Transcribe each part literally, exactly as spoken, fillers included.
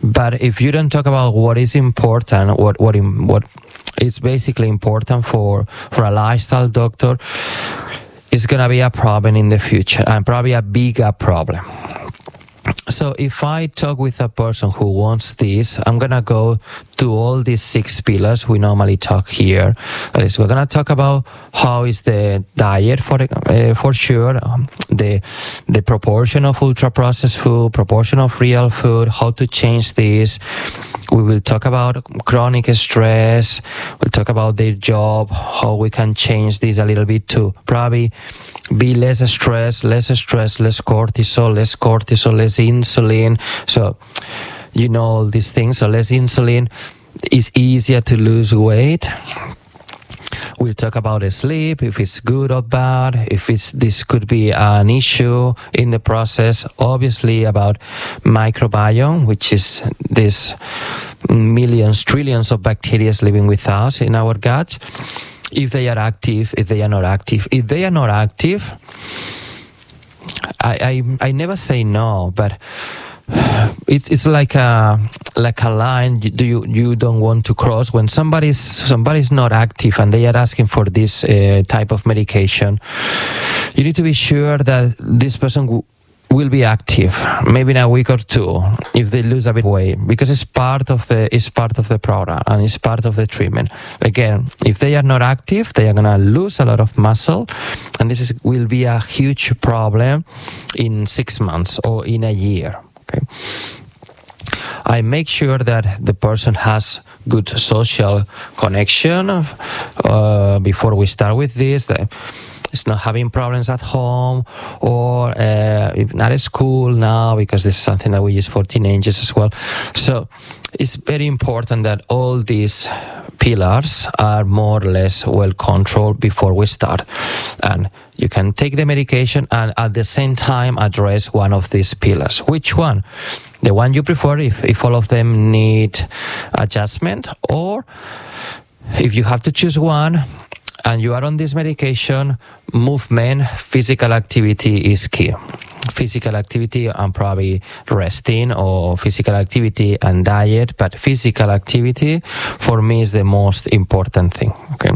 But if you don't talk about what is important, what what what is basically important for for a lifestyle doctor, it's gonna be a problem in the future, and probably a bigger problem. So if I talk with a person who wants this, I'm going to go to all these six pillars we normally talk here. That is, we're going to talk about how is the diet for uh, for sure, um, the the proportion of ultra-processed food, proportion of real food, how to change this. We will talk about chronic stress. We'll talk about their job, how we can change this a little bit to probably be less stress, less stress, less cortisol, less cortisol, less insulin. So, you know, all these things. So less insulin is easier to lose weight. We'll talk about sleep, if it's good or bad, if it's this could be an issue in the process. Obviously about microbiome, which is this millions, trillions of bacteria living with us in our guts. If they are active, if they are not active. If they are not active, I I, I never say no, but it's it's like a like a line do you you don't want to cross when somebody's somebody's not active and they are asking for this uh, type of medication. You need to be sure that this person w- will be active maybe in a week or two if they lose a bit of weight, because it's part of the it's part of the program and it's part of the treatment. Again, if they are not active, they are gonna lose a lot of muscle, and this is, will be a huge problem in six months or in a year. Okay. I make sure that the person has good social connection uh, before we start with this. That it's not having problems at home or uh, not at school now, because this is something that we use for teenagers as well. So it's very important that all these pillars are more or less well controlled before we start. And you can take the medication and at the same time address one of these pillars. Which one? The one you prefer, if, if all of them need adjustment, or if you have to choose one and you are on this medication, movement, physical activity is key. Physical activity and probably resting, or physical activity and diet, but physical activity for me is the most important thing. Okay.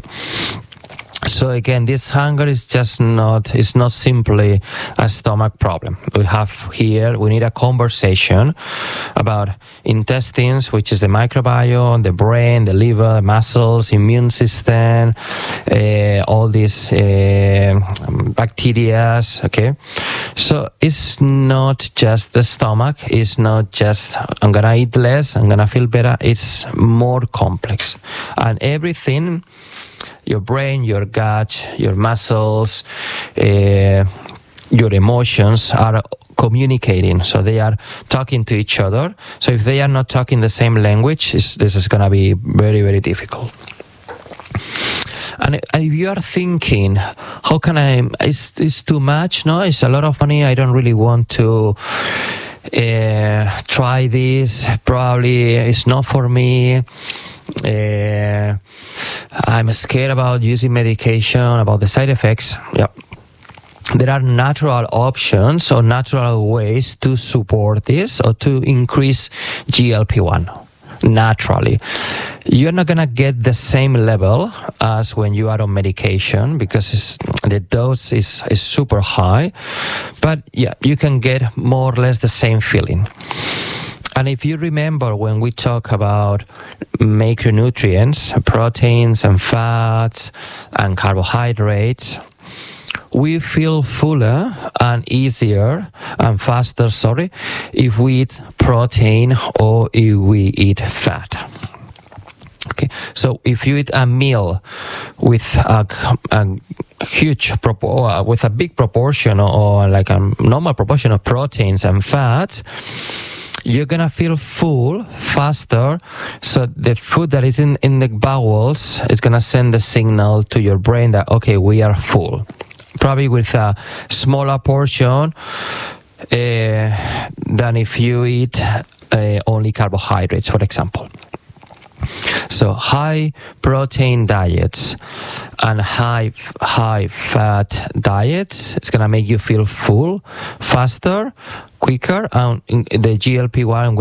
So again, this hunger is just not, it's not simply a stomach problem. We have here, we need a conversation about intestines, which is the microbiome, the brain, the liver, the muscles, immune system, uh, all these uh, bacteria, okay? So it's not just the stomach, it's not just, I'm gonna eat less, I'm gonna feel better, it's more complex. And everything, your brain, your gut, your muscles, uh, your emotions are communicating. So they are talking to each other. So if they are not talking the same language, this is going to be very, very difficult. And if you are thinking, how can I, it's, it's too much, no? It's a lot of money, I don't really want to uh, try this, probably it's not for me. Uh, I'm scared about using medication, about the side effects. Yeah. There are natural options or natural ways to support this or to increase G L P one naturally. You're not going to get the same level as when you are on medication, because it's, the dose is, is super high. But yeah, you can get more or less the same feeling. And if you remember when we talk about macronutrients, proteins and fats and carbohydrates, we feel fuller and easier and faster, sorry, if we eat protein or if we eat fat. Okay, so if you eat a meal with a, a huge propo- with a big proportion or like a normal proportion of proteins and fats, you're gonna feel full faster. So the food that is in, in the bowels is gonna send the signal to your brain that, okay, we are full. Probably with a smaller portion uh, than if you eat uh, only carbohydrates, for example. So high protein diets and high high fat diets, it's gonna make you feel full faster, quicker, and the G L P one